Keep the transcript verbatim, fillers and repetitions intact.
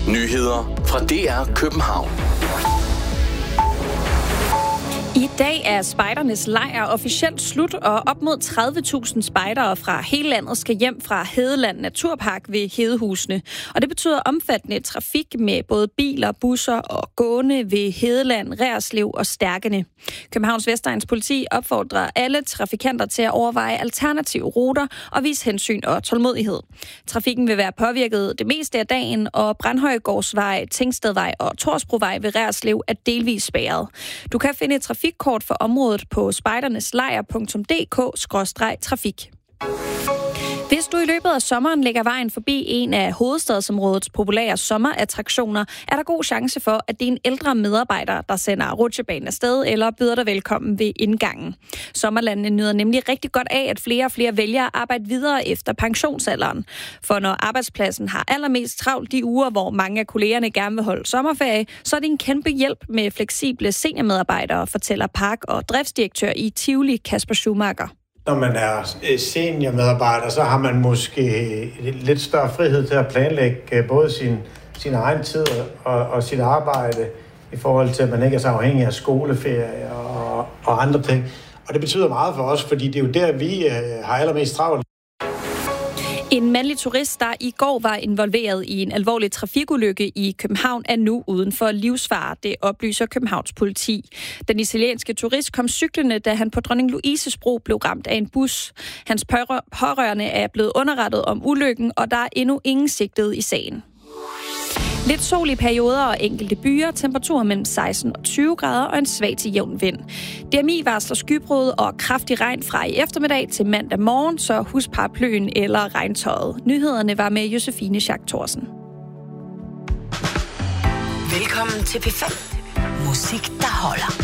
Nyheder fra D R København. I dag er spejdernes lejr officielt slut, og op mod tredive tusind spejdere fra hele landet skal hjem fra Hedeland Naturpark ved Hedehusene. Og det betyder omfattende trafik med både biler, busser og gående ved Hedeland, Reerslev og Stærkene. Københavns Vestegns politi opfordrer alle trafikanter til at overveje alternative ruter og vise hensyn og tålmodighed. Trafikken vil være påvirket det meste af dagen, og Brandhøjgårdsvej, Tingstedvej og Torsbrovej ved Reerslev er delvis spærret. Du kan finde et trafikkort for området på spejderneslejr punktum d k skråstreg trafik. Hvis du i løbet af sommeren lægger vejen forbi en af hovedstadsområdets populære sommerattraktioner, er der god chance for, at det er en ældre medarbejder, der sender rutsjebanen afsted eller byder dig velkommen ved indgangen. Sommerlandene nyder nemlig rigtig godt af, at flere og flere vælger at arbejde videre efter pensionsalderen. For når arbejdspladsen har allermest travlt de uger, hvor mange af kollegerne gerne vil holde sommerferie, så er det en kæmpe hjælp med fleksible seniormedarbejdere, fortæller park- og driftsdirektør i Tivoli, Kasper Schumacher. Når man er seniormedarbejder, så har man måske lidt større frihed til at planlægge både sin, sin egen tid og, og sit arbejde i forhold til, at man ikke er så afhængig af skoleferie og, og andre ting. Og det betyder meget for os, fordi det er jo der, vi har allermest travlt. En mandlig turist, der i går var involveret i en alvorlig trafikulykke i København, er nu uden for livsfare. Det oplyser Københavns politi. Den italienske turist kom cyklende, da han på Dronning Louises Bro blev ramt af en bus. Hans pårørende er blevet underrettet om ulykken, og der er endnu ingen sigtet i sagen. Lidt sol i perioder og enkelte byer, temperaturer mellem seksten og tyve grader og en svag til jævn vind. D M I varsler skybrud og kraftig regn fra i eftermiddag til mandag morgen, så husk paraplyen eller regntøjet. Nyhederne var med Josefine Schack Thorsen. Velkommen til P fem. Musik, der holder.